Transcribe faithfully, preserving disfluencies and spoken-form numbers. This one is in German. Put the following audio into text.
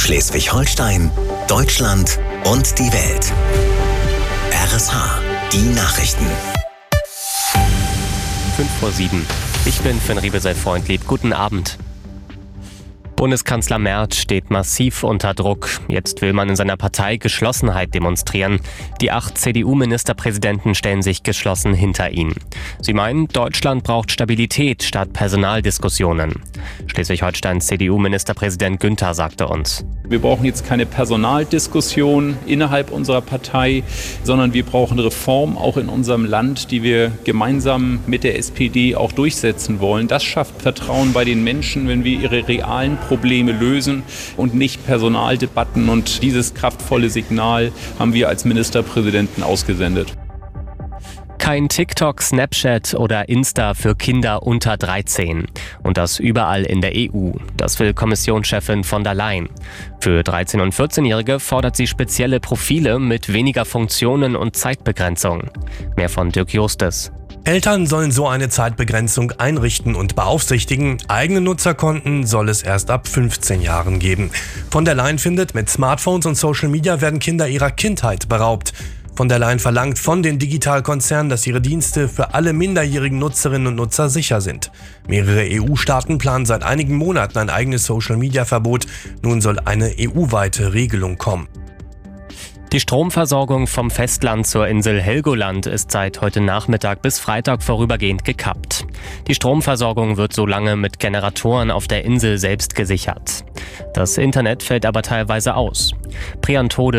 Schleswig-Holstein, Deutschland und die Welt. R S H, die Nachrichten. fünf vor sieben. Ich bin Finn Riebesell-Freundlieb. Guten Abend. Bundeskanzler Merz steht massiv unter Druck. Jetzt will man in seiner Partei Geschlossenheit demonstrieren. Die acht C D U-Ministerpräsidenten stellen sich geschlossen hinter ihn. Sie meinen, Deutschland braucht Stabilität statt Personaldiskussionen. Schleswig-Holsteins C D U-Ministerpräsident Günther sagte uns: Wir brauchen jetzt keine Personaldiskussion innerhalb unserer Partei, sondern wir brauchen Reformen auch in unserem Land, die wir gemeinsam mit der S P D auch durchsetzen wollen. Das schafft Vertrauen bei den Menschen, wenn wir ihre realen Probleme lösen und nicht Personaldebatten. Und dieses kraftvolle Signal haben wir als Ministerpräsidenten ausgesendet. Kein TikTok, Snapchat oder Insta für Kinder unter dreizehn. Und das überall in der E U. Das will Kommissionschefin von der Leyen. Für dreizehn- und vierzehnjährige fordert sie spezielle Profile mit weniger Funktionen und Zeitbegrenzung. Mehr von Dirk Justes. Eltern sollen so eine Zeitbegrenzung einrichten und beaufsichtigen. Eigene Nutzerkonten soll es erst ab fünfzehn Jahren geben. Von der Leyen findet, mit Smartphones und Social Media werden Kinder ihrer Kindheit beraubt. Von der Leyen verlangt von den Digitalkonzernen, dass ihre Dienste für alle minderjährigen Nutzerinnen und Nutzer sicher sind. Mehrere E U-Staaten planen seit einigen Monaten ein eigenes Social-Media-Verbot. Nun soll eine E U-weite Regelung kommen. Die Stromversorgung vom Festland zur Insel Helgoland ist seit heute Nachmittag bis Freitag vorübergehend gekappt. Die Stromversorgung wird so lange mit Generatoren auf der Insel selbst gesichert. Das Internet fällt aber teilweise aus. Priantode